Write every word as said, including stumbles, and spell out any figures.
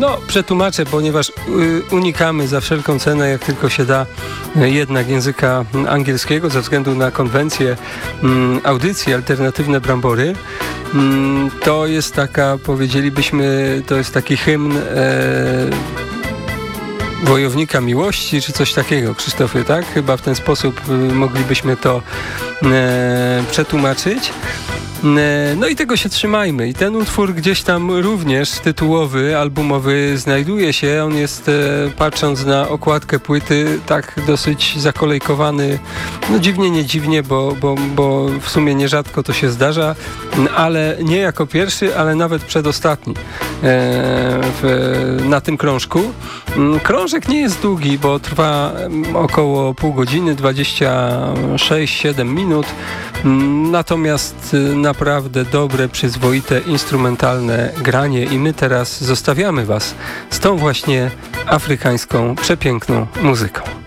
No, przetłumaczę, ponieważ y, unikamy za wszelką cenę, jak tylko się da, y, jednak języka angielskiego ze względu na konwencję y, audycji Alternatywne Brambory. Y, to jest taka, powiedzielibyśmy, to jest taki hymn y, wojownika miłości, czy coś takiego, Krzysztofie, tak? Chyba w ten sposób y, moglibyśmy to y, przetłumaczyć. No i tego się trzymajmy. I ten utwór gdzieś tam również tytułowy, albumowy znajduje się. On jest, e, patrząc na okładkę płyty, tak dosyć zakolejkowany. No dziwnie, nie dziwnie, bo, bo, bo w sumie nierzadko to się zdarza, ale nie jako pierwszy, ale nawet przedostatni e, w, na tym krążku. Krążek nie jest długi, bo trwa około pół godziny, dwadzieścia sześć siedem minut. Natomiast naprawdę dobre, przyzwoite, instrumentalne granie i my teraz zostawiamy Was z tą właśnie afrykańską, przepiękną muzyką.